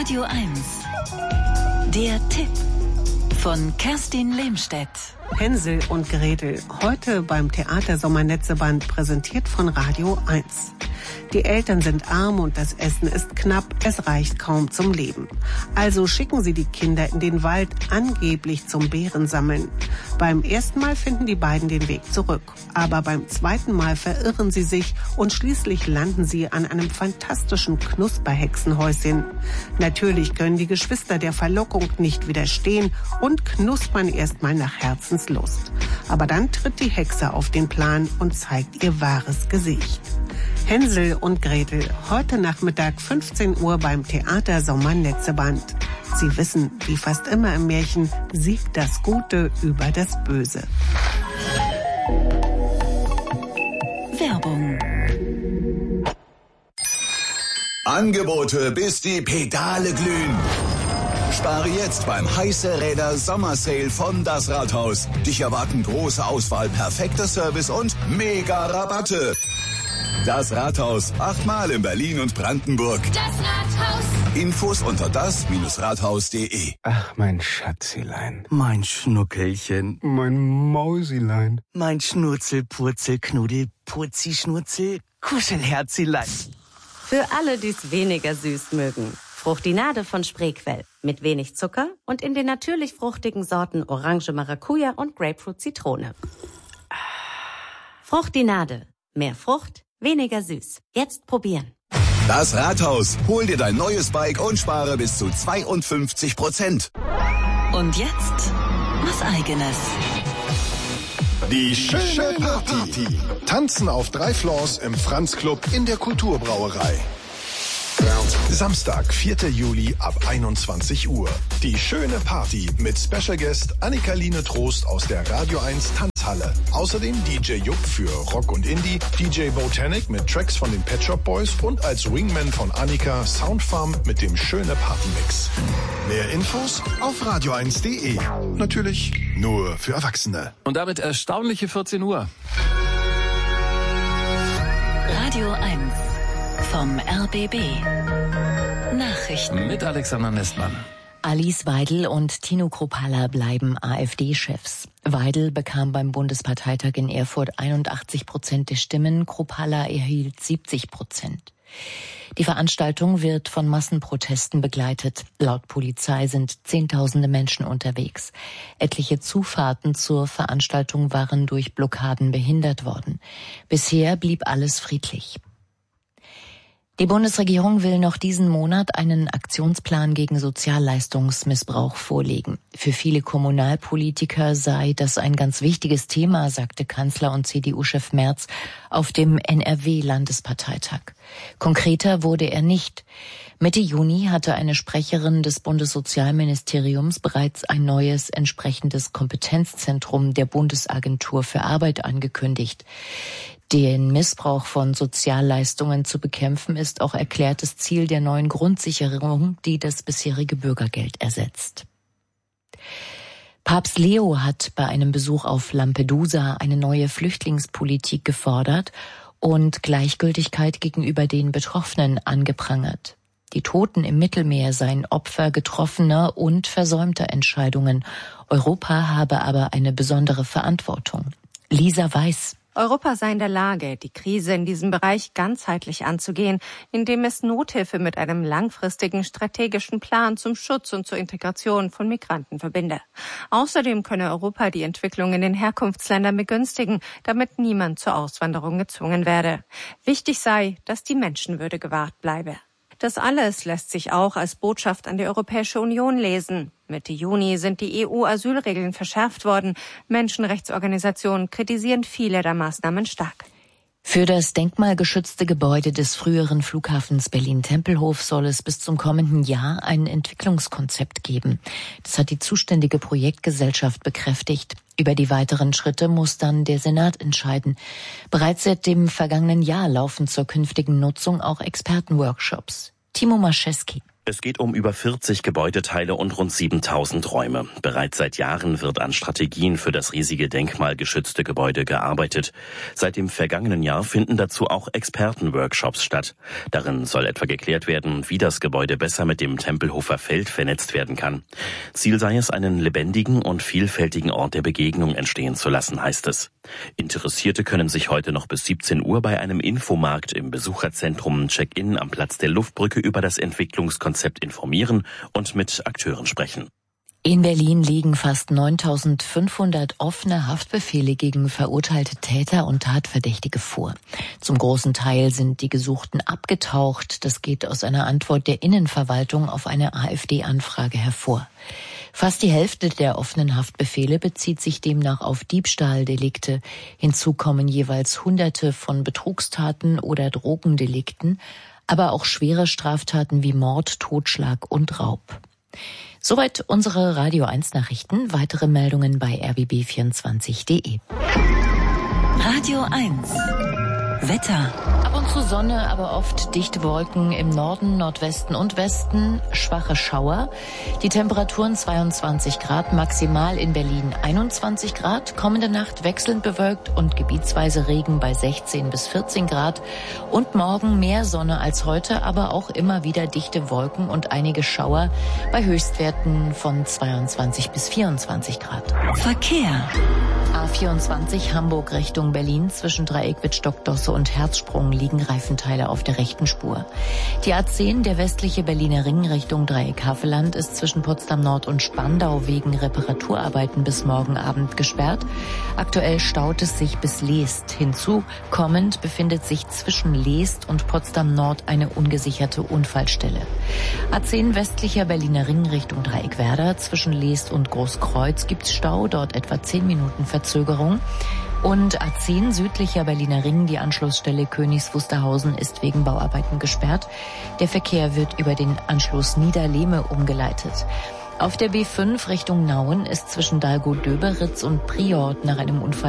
Radio 1. Der Tipp von Kerstin Lehmstedt. Hänsel und Gretel, heute beim Theater Sommernetzeband, präsentiert von Radio 1. Die Eltern sind arm und das Essen ist knapp, es reicht kaum zum Leben. Also schicken sie die Kinder in den Wald, angeblich zum Beerensammeln. Beim ersten Mal finden die beiden den Weg zurück, aber beim zweiten Mal verirren sie sich und schließlich landen sie an einem fantastischen Knusperhexenhäuschen. Natürlich können die Geschwister der Verlockung nicht widerstehen und knuspern erstmal nach Herzenslust. Aber dann tritt die Hexe auf den Plan und zeigt ihr wahres Gesicht. Hänsel und Gretel, heute Nachmittag 15 Uhr beim Theater Sommernetzeband. Sie wissen, wie fast immer im Märchen, siegt das Gute über das Böse. Werbung. Angebote, bis die Pedale glühen. Spare jetzt beim Heiße Räder Sommersale von Das Rathaus. Dich erwarten große Auswahl, perfekter Service und mega Rabatte. Das Rathaus, 8-mal in Berlin und Brandenburg. Das Rathaus. Infos unter das-rathaus.de. Ach, mein Schatzilein. Mein Schnuckelchen. Mein Mausilein. Mein Schnurzel, Purzel, Knuddel, Purzi, Schnurzel, Kuschelherzilein. Für alle, die es weniger süß mögen. Fruchtinade von Spreequell. Mit wenig Zucker und in den natürlich fruchtigen Sorten Orange Maracuja und Grapefruit Zitrone. Fruchtinade. Mehr Frucht, weniger süß. Jetzt probieren. Das Rathaus. Hol dir dein neues Bike und spare bis zu 52%. Und jetzt was Eigenes. Die schöne Party. Tanzen auf 3 Floors im Franz Club in der Kulturbrauerei. Samstag, 4. Juli ab 21 Uhr. Die schöne Party mit Special Guest Annika-Line Trost aus der Radio 1 Tanzhalle. Außerdem DJ Jupp für Rock und Indie, DJ Botanic mit Tracks von den Pet Shop Boys und als Wingman von Annika Soundfarm mit dem schöne Party-Mix. Mehr Infos auf radio1.de. Natürlich nur für Erwachsene. Und damit erstaunliche 14 Uhr. Radio 1 vom RBB. Nachrichten Mit Alexander Nestmann. Alice Weidel und Tino Kruppalla bleiben AfD-Chefs. Weidel bekam beim Bundesparteitag in Erfurt 81% der Stimmen, Kruppalla erhielt 70%. Die Veranstaltung wird von Massenprotesten begleitet. Laut Polizei sind Zehntausende Menschen unterwegs. Etliche Zufahrten zur Veranstaltung waren durch Blockaden behindert worden. Bisher blieb alles friedlich. Die Bundesregierung will noch diesen Monat einen Aktionsplan gegen Sozialleistungsmissbrauch vorlegen. Für viele Kommunalpolitiker sei das ein ganz wichtiges Thema, sagte Kanzler und CDU-Chef Merz auf dem NRW-Landesparteitag. Konkreter wurde er nicht. Mitte Juni hatte eine Sprecherin des Bundessozialministeriums bereits ein neues entsprechendes Kompetenzzentrum der Bundesagentur für Arbeit angekündigt. Den Missbrauch von Sozialleistungen zu bekämpfen, ist auch erklärtes Ziel der neuen Grundsicherung, die das bisherige Bürgergeld ersetzt. Papst Leo hat bei einem Besuch auf Lampedusa eine neue Flüchtlingspolitik gefordert und Gleichgültigkeit gegenüber den Betroffenen angeprangert. Die Toten im Mittelmeer seien Opfer getroffener und versäumter Entscheidungen. Europa habe aber eine besondere Verantwortung. Lisa Weiß. Europa sei in der Lage, die Krise in diesem Bereich ganzheitlich anzugehen, indem es Nothilfe mit einem langfristigen strategischen Plan zum Schutz und zur Integration von Migranten verbinde. Außerdem könne Europa die Entwicklung in den Herkunftsländern begünstigen, damit niemand zur Auswanderung gezwungen werde. Wichtig sei, dass die Menschenwürde gewahrt bleibe. Das alles lässt sich auch als Botschaft an die Europäische Union lesen. Mitte Juni sind die EU-Asylregeln verschärft worden. Menschenrechtsorganisationen kritisieren viele der Maßnahmen stark. Für das denkmalgeschützte Gebäude des früheren Flughafens Berlin-Tempelhof soll es bis zum kommenden Jahr ein Entwicklungskonzept geben. Das hat die zuständige Projektgesellschaft bekräftigt. Über die weiteren Schritte muss dann der Senat entscheiden. Bereits seit dem vergangenen Jahr laufen zur künftigen Nutzung auch Expertenworkshops. Timo Maschewski. Es geht um über 40 Gebäudeteile und rund 7000 Räume. Bereits seit Jahren wird an Strategien für das riesige denkmalgeschützte Gebäude gearbeitet. Seit dem vergangenen Jahr finden dazu auch Expertenworkshops statt. Darin soll etwa geklärt werden, wie das Gebäude besser mit dem Tempelhofer Feld vernetzt werden kann. Ziel sei es, einen lebendigen und vielfältigen Ort der Begegnung entstehen zu lassen, heißt es. Interessierte können sich heute noch bis 17 Uhr bei einem Infomarkt im Besucherzentrum Check-in am Platz der Luftbrücke über das Entwicklungskonzept informieren und mit Akteuren sprechen. In Berlin liegen fast 9.500 offene Haftbefehle gegen verurteilte Täter und Tatverdächtige vor. Zum großen Teil sind die Gesuchten abgetaucht. Das geht aus einer Antwort der Innenverwaltung auf eine AfD-Anfrage hervor. Fast die Hälfte der offenen Haftbefehle bezieht sich demnach auf Diebstahldelikte. Hinzu kommen jeweils Hunderte von Betrugstaten oder Drogendelikten, aber auch schwere Straftaten wie Mord, Totschlag und Raub. Soweit unsere Radio 1 Nachrichten. Weitere Meldungen bei rbb24.de. Radio 1 Wetter. Ab und zu Sonne, aber oft dichte Wolken im Norden, Nordwesten und Westen, schwache Schauer. Die Temperaturen 22 Grad, maximal in Berlin 21 Grad. Kommende Nacht wechselnd bewölkt und gebietsweise Regen bei 16 bis 14 Grad. Und morgen mehr Sonne als heute, aber auch immer wieder dichte Wolken und einige Schauer bei Höchstwerten von 22 bis 24 Grad. Verkehr. A24 Hamburg Richtung Berlin zwischen Dreieckwittstock-Dosse und Herzsprung liegen Reifenteile auf der rechten Spur. Die A10, der westliche Berliner Ring Richtung Dreieck-Havelland, ist zwischen Potsdam Nord und Spandau wegen Reparaturarbeiten bis morgen Abend gesperrt. Aktuell staut es sich bis Leest. Hinzu kommend befindet sich zwischen Leest und Potsdam Nord eine ungesicherte Unfallstelle. A10 westlicher Berliner Ring Richtung Dreieckwerder zwischen Leest und Großkreuz gibt's Stau, dort etwa 10 Minuten Verzögerung. Und A10 südlicher Berliner Ring, die Anschlussstelle Königs Wusterhausen, ist wegen Bauarbeiten gesperrt. Der Verkehr wird über den Anschluss Niederlehme umgeleitet. Auf der B5 Richtung Nauen ist zwischen Dalgow-Döberitz und Priort nach einem Unfall